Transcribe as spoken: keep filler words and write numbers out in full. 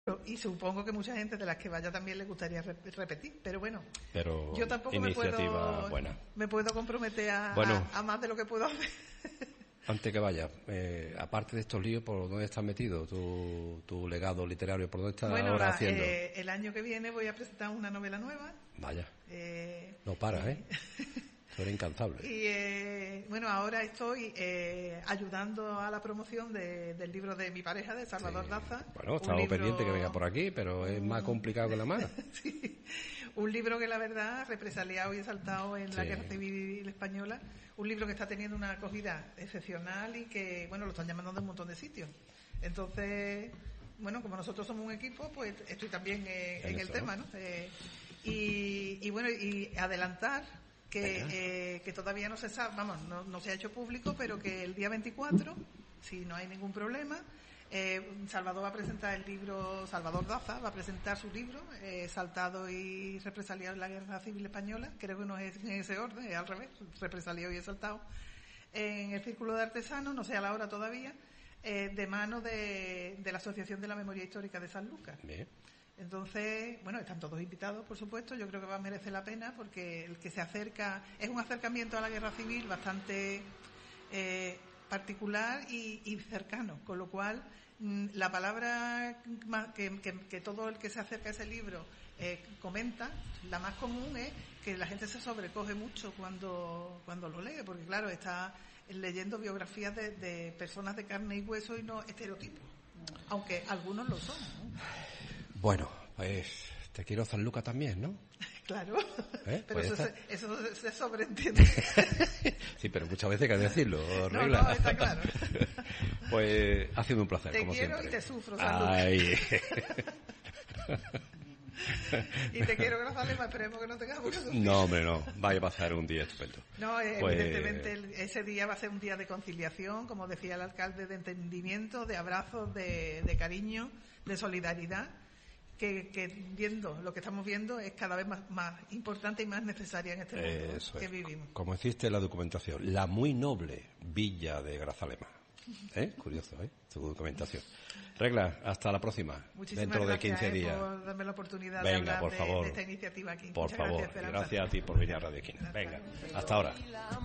Y supongo que mucha gente de las que vaya también le gustaría re- repetir, pero bueno, pero yo tampoco me iniciativa puedo, buena. me puedo comprometer a, Bueno, a, a más de lo que puedo hacer. Antes que vaya, eh, aparte de estos líos, ¿por dónde estás metido? ¿Tu, tu legado literario, por dónde estás Bueno, ahora la, haciendo? eh, el año que viene voy a presentar una novela nueva. Vaya, Eh, no para, ¿eh? Tú eres incansable. Y eh, bueno, ahora estoy eh, ayudando a la promoción de, del libro de mi pareja, de Salvador Sí. Daza. Bueno, estamos libro... pendientes que venga por aquí, pero es más complicado que la mano. Sí. Un libro que la verdad represaliado y exaltado en la Sí. Guerra Civil Española. Un libro que está teniendo una acogida excepcional y que, bueno, lo están llamando de un montón de sitios. Entonces, bueno, como nosotros somos un equipo, pues estoy también eh, en, en el tema, ¿no? Eh, y, y bueno, y adelantar que, eh, que todavía no se sabe, vamos, no, no se ha hecho público, pero que el día veinticuatro, si no hay ningún problema, eh, Salvador va a presentar el libro, Salvador Daza va a presentar su libro, eh, Saltado y represaliado en la Guerra Civil Española, creo que no es en ese orden, es al revés, represaliado y exaltado, en el Círculo de Artesanos, no sé a la hora todavía, eh, de mano de, de la Asociación de la Memoria Histórica de San Lucas. Bien. Entonces, bueno, están todos invitados, por supuesto. Yo creo que va a merecer la pena porque el que se acerca es un acercamiento a la guerra civil bastante eh, particular y, y cercano, con lo cual mmm, la palabra que, que, que todo el que se acerca a ese libro eh, comenta, la más común es que la gente se sobrecoge mucho cuando, cuando lo lee, porque claro, está leyendo biografías de, de personas de carne y hueso y no estereotipos, aunque algunos lo son, ¿no? Bueno, pues te quiero San Lucas también, ¿no? Claro, ¿Eh? pero pues eso, está... se, eso se sobreentiende. Sí, pero muchas veces hay que decirlo, no, Regla. no, está claro. Pues ha sido un placer, te como quiero siempre. y te sufro, San Ay. Y te quiero, Grazalema, esperemos que no tengamos que sufrir. No, hombre, no. Vaya a pasar un día estupendo. No, pues... evidentemente el, ese día va a ser un día de conciliación, como decía el alcalde, de entendimiento, de abrazos, de, de cariño, de solidaridad. Que, que viendo lo que estamos viendo es cada vez más, más importante y más necesaria en este mundo Eso que es. vivimos. Como hiciste en la documentación, la muy noble villa de Grazalema. ¿Eh? Curioso, ¿eh? Tu documentación. Regla, hasta la próxima. Muchísimas dentro de gracias, quince días. Eh, por darme la oportunidad Venga, de hablar por de, favor. de esta iniciativa aquí. Por Muchas favor, gracias, Esperanza. gracias a ti por venir a Radio Esquina. Venga, hasta ahora.